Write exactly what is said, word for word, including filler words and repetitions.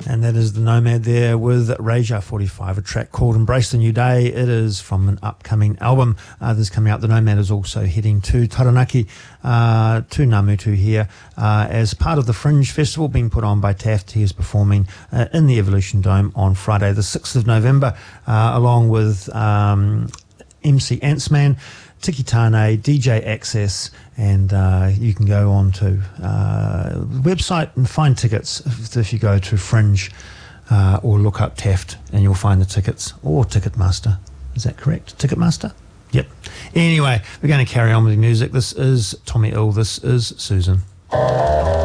And that is the Nomad there with Raja forty-five, a track called Embrace the New Day. It is from an upcoming album uh, that's coming out. The Nomad is also heading to Taranaki, uh, to Namutu here, uh, as part of the Fringe Festival being put on by Taft. He is performing uh, in the Evolution Dome on Friday the sixth of November, uh, along with um, M C Antsman, Tiki Tane, D J Access, and uh, you can go on to uh, the website and find tickets if, if you go to Fringe uh, or look up Taft and you'll find the tickets, or Ticketmaster. Is that correct? Ticketmaster? Yep. Anyway, we're going to carry on with the music. This is Tommy Ill. This is Susan.